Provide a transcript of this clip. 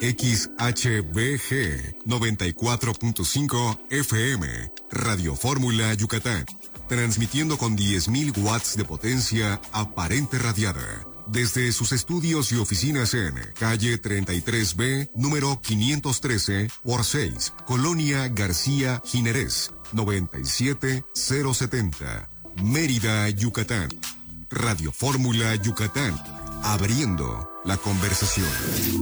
XHBG 94.5 FM, Radio Fórmula Yucatán, transmitiendo con 10.000 watts de potencia aparente radiada. Desde sus estudios y oficinas en calle 33B, número 513 por 6, Colonia García Jiménez, 97070, Mérida, Yucatán. Radio Fórmula Yucatán, abriendo la conversación.